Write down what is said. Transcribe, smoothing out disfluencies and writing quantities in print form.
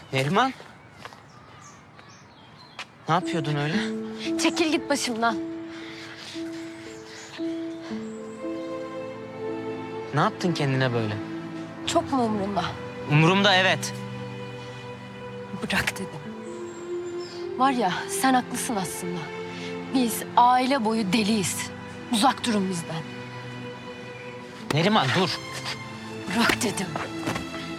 Neriman. Ne yapıyordun öyle? Çekil git başımdan. Ne yaptın kendine böyle? Çok mu umrunda? Umurumda, evet. Bırak dedim. Var ya, sen haklısın aslında. Biz aile boyu deliyiz. Uzak durun bizden. Neriman dur. Bırak dedim.